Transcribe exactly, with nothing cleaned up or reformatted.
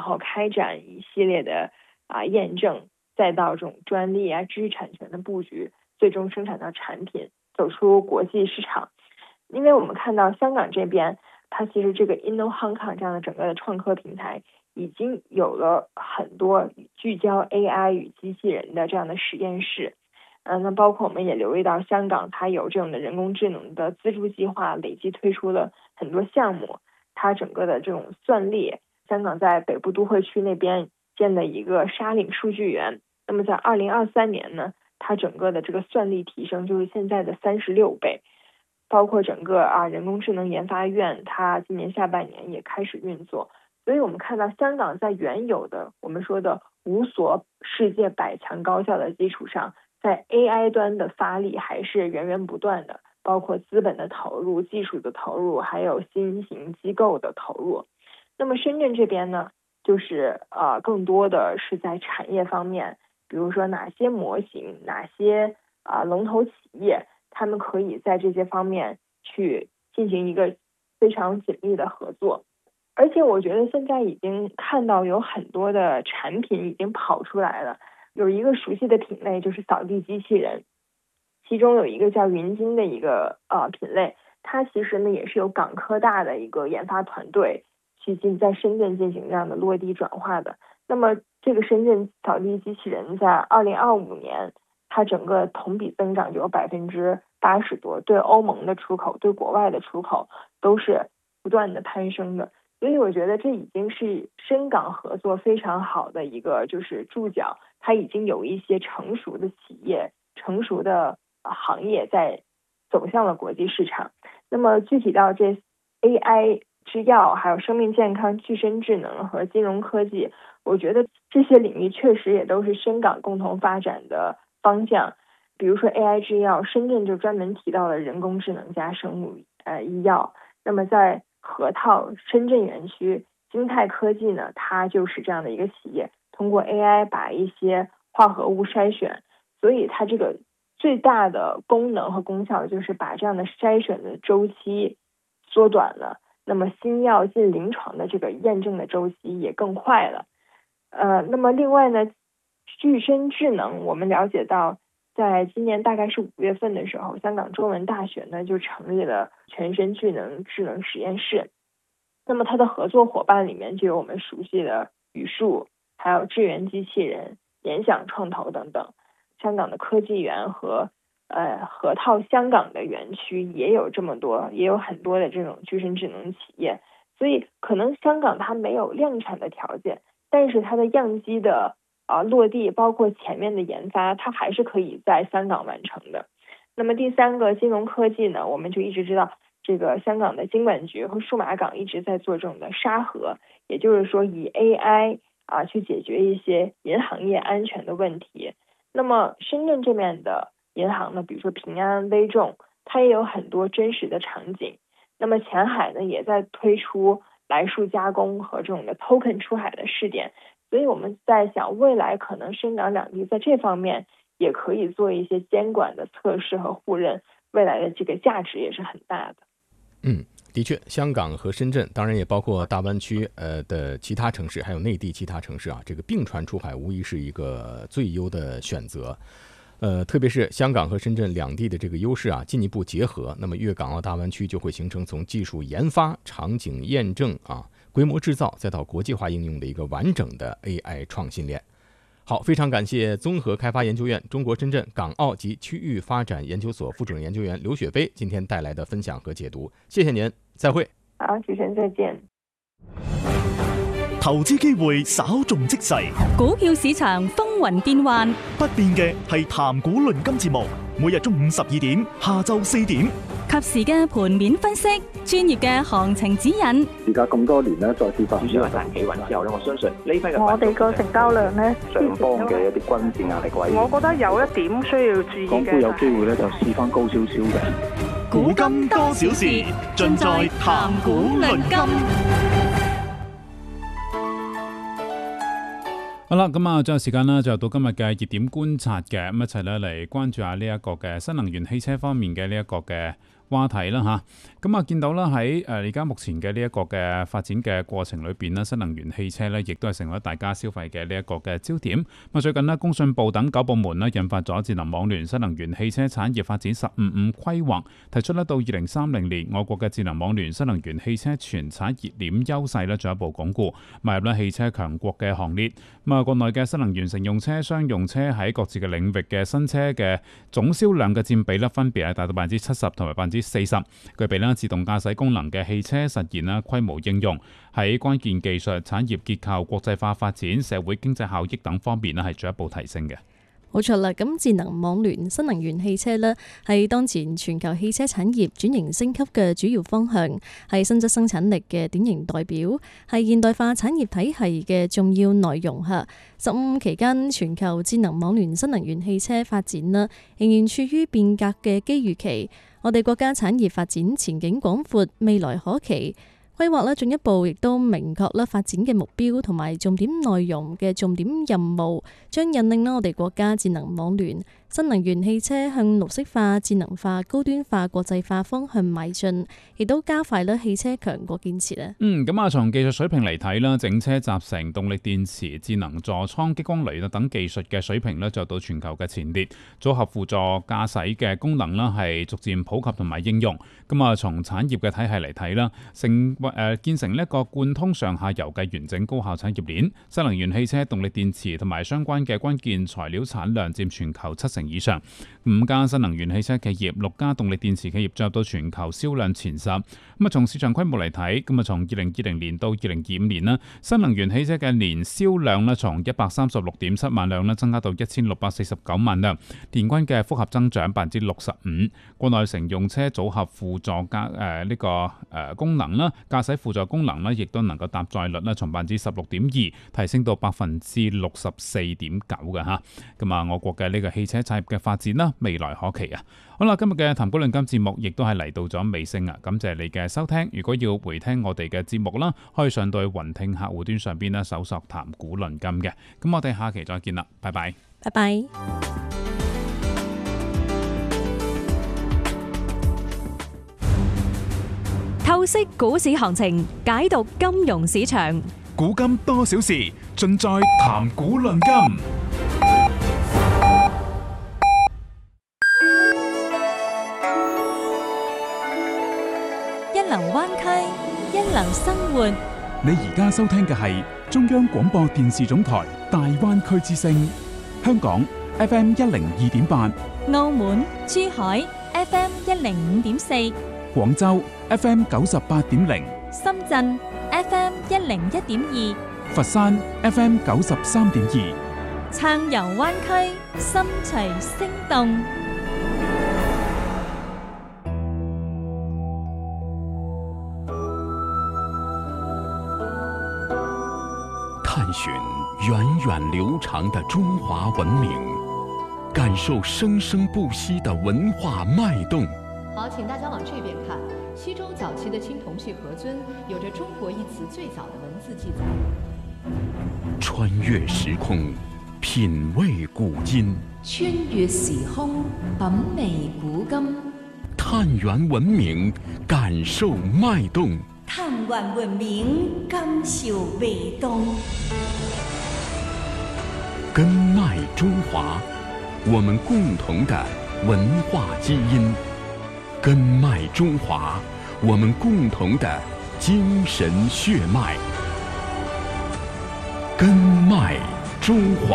后开展一系列的啊验证，再到这种专利啊、知识产权的布局，最终生产到产品，走出国际市场。因为我们看到香港这边，它其实这个 Inno Hong Kong 这样的整个的创科平台，已经有了很多聚焦 A I 与机器人的这样的实验室。嗯，那包括我们也留意到，香港它有这种的人工智能的资助计划，累计推出了很多项目。它整个的这种算力，香港在北部都会区那边建了一个沙岭数据园。那么在二零二三年呢，它整个的这个算力提升就是现在的三十六倍。包括整个啊人工智能研发院，它今年下半年也开始运作。所以我们看到香港在原有的我们说的五所世界百强高校的基础上，在 A I 端的发力还是源源不断的，包括资本的投入、技术的投入，还有新型机构的投入。那么深圳这边呢，就是呃更多的是在产业方面，比如说哪些模型、哪些啊、呃、龙头企业，他们可以在这些方面去进行一个非常紧密的合作。而且我觉得现在已经看到有很多的产品已经跑出来了，有一个熟悉的品类就是扫地机器人，其中有一个叫云鲸的一个呃品类，它其实呢也是由港科大的一个研发团队去进在深圳进行这样的落地转化的。那么这个深圳扫地机器人在二零二五年，它整个同比增长就有百分之八十多，对欧盟的出口、对国外的出口都是不断的攀升的。所以我觉得这已经是深港合作非常好的一个就是注脚，它已经有一些成熟的企业、成熟的行业在走向了国际市场。那么具体到这 A I、制药、还有生命健康、具身智能和金融科技，我觉得这些领域确实也都是深港共同发展的方向。比如说 A I 制药，深圳就专门提到了人工智能加生物呃医药。那么在河套深圳园区，金泰科技呢，它就是这样的一个企业，通过 A I 把一些化合物筛选，所以它这个最大的功能和功效就是把这样的筛选的周期缩短了，那么新药进临床的这个验证的周期也更快了。呃，那么另外呢，具身智能，我们了解到在今年大概是五月份的时候，香港中文大学呢就成立了全身智能智能实验室。那么它的合作伙伴里面就有我们熟悉的语数，还有智源机器人、联想创投等等。香港的科技园和呃河套香港的园区也有这么多，也有很多的这种具身智能企业。所以可能香港它没有量产的条件，但是它的样机的啊、呃、落地，包括前面的研发，它还是可以在香港完成的。那么第三个金融科技呢，我们就一直知道这个香港的金管局和数码港一直在做这种的沙盒，也就是说以 A I 啊去解决一些银行业安全的问题。那么深圳这边的银行呢，比如说平安、微众，它也有很多真实的场景。那么前海呢，也在推出来数加工和这种的 token 出海的试点。所以我们在想，未来可能深港两地在这方面也可以做一些监管的测试和互认，未来的这个价值也是很大的。 嗯，的确，香港和深圳，当然也包括大湾区呃的其他城市，还有内地其他城市啊，这个并船出海无疑是一个最优的选择。呃，特别是香港和深圳两地的这个优势啊，进一步结合，那么粤港澳大湾区就会形成从技术研发、场景验证啊、规模制造，再到国际化应用的一个完整的 A I 创新链。好，非常感谢综合开发研究院中国深圳港澳及区域发展研究所副主任研究员刘雪飞今天带来的分享和解读，谢谢您，再会。 好，主持人再见。 投資機會稍縱即逝， 股票市場風雲變幻， 不變嘅係談股論金節目，每日中午十二點、下晝四點， 及時嘅盤面分析，專業嘅行情指引。 而家咁多年咧，再次發指數反彈企穩之後咧，我相信呢批嘅我哋個成交量咧， 上方嘅一啲均線壓力位， 我覺得有一點需要注意嘅。 港股有機會咧就試翻高少少嘅。 古今多少事，盡在談股論金。 好啦，咁啊，最後時間啦，就到今日嘅熱點觀察嘅，咁一齊咧嚟關注下呢一個嘅新能源汽車方面嘅呢一個嘅話題啦嚇。咁啊見到啦喺誒而家目前嘅呢一個嘅發展嘅過程裏邊咧，新能源汽車咧亦都係成為大家消費嘅呢一個嘅焦點。咁最近咧，工信部等九部門咧引發咗智能網聯新能源汽車產業發展十五五規劃，提出咧到二零三零年，我國嘅智能網聯新能源汽車全產業鏈優勢咧進一步鞏固，邁入咧汽車強國嘅行列。咁啊，國內嘅新能源乘用車、商用車喺各自嘅領域嘅新車嘅總銷量嘅佔比咧，分別係達到百分之七十同埋百分之四十。具備咧自動駕駛功能嘅汽車實現啦規模應用，喺關鍵技術、產業結構、國際化發展、社會經濟效益等方面咧係進一步提升嘅。 冇錯啦，咁智能網聯新能源汽車呢，係當前全球汽車產業轉型升級嘅主要方向，係新質生產力嘅典型代表，係現代化產業體系嘅重要內容嚇。十五期間，全球智能網聯新能源汽車發展啦，仍然處於變革嘅機遇期。我哋國家產業發展前景廣闊，未來可期。規劃咧進一步亦都明確啦發展嘅目標同埋重點內容嘅重點任務，將引領啦我哋國家智能網聯新能源汽車向綠色化、智能化、高端化、國際化方向邁進，亦都加快啦汽車強國建設啊。 嗯，咁啊，從技術水平嚟睇啦，整車集成、動力電池、智能座艙、激光雷等技術嘅水平咧，就到全球嘅前列。組合輔助駕駛嘅功能啦，係逐漸普及同埋應用。咁啊，從產業嘅體系嚟睇啦，成誒建成呢一個貫通上下游嘅完整高效產業鏈。新能源汽車、動力電池同埋相關嘅關鍵材料產量佔全球七成以上。五家新能源汽車企業、六家動力電池企業進入到全球銷量前十。咁啊，從市場規模嚟睇，咁啊，從二零二零年到二零二五年啦，新能源汽車嘅年銷量咧，從一百三十六點七萬輛咧，增加到一千六百四十九萬輛，年均嘅複合增長百分之六十五。國內乘用車組合輔助加誒呢個誒、呃、功能啦，駕駛輔助功能咧，亦都能夠搭載率咧，從百分之十六點二提升到百分之六十四點九嘅嚇。咁啊，我國嘅呢個汽車產業嘅發展啦，未來可期啊！好啦，今日嘅談股論金節目亦都係嚟到咗尾聲啊！感謝你嘅收聽。如果要回聽我哋嘅節目啦，可以上到去雲聽客戶端上邊啦，搜索談股論金嘅。咁我哋下期再見啦，拜拜， 拜拜。 透析股市行情，解讀金融市場， 古今多少事，盡在談股論金。 一流灣區，一流生活。 你而家收聽嘅係中央廣播電視總台大灣區之聲，香港 F M 一零二點八， 澳門、珠海 F M 一零五點四， 廣州 F M 九十八點零， 深圳 F M 一零一點二， 佛山 F M 九十三點二。 暢遊灣區，心隨聲動。 探尋源遠流長的中華文明，感受生生不息的文化脈動。 好，請大家往這邊看。西周早期的青銅器盒尊有着中國一詞最早的文字記載。 穿越時空，品味古今。 穿越時空，品味古今。 探源文明，感受脈動。 探源文明，感受脈動。 根脈中華，我們共同的文化基因。根脈中華，我們共同的精神血脈。根脈中華。